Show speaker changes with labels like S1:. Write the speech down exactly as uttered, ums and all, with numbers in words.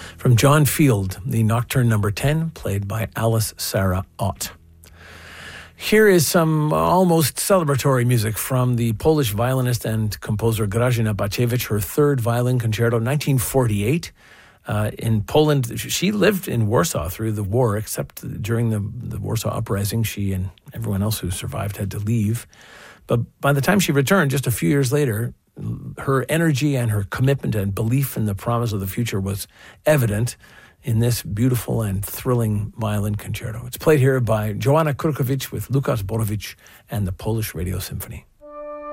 S1: From John Field, the Nocturne number ten, played by Alice Sarah Ott. Here is some almost celebratory music from the Polish violinist and composer Grażyna Baciewicz, her third violin concerto, nineteen forty-eight. Uh, in Poland, she lived in Warsaw through the war, except during the, the Warsaw Uprising, she and everyone else who survived had to leave. But by the time she returned, just a few years later, her energy and her commitment and belief in the promise of the future was evident in this beautiful and thrilling violin concerto. It's played here by Joanna Kurkiewicz with Lukas Borowicz and the Polish Radio Symphony.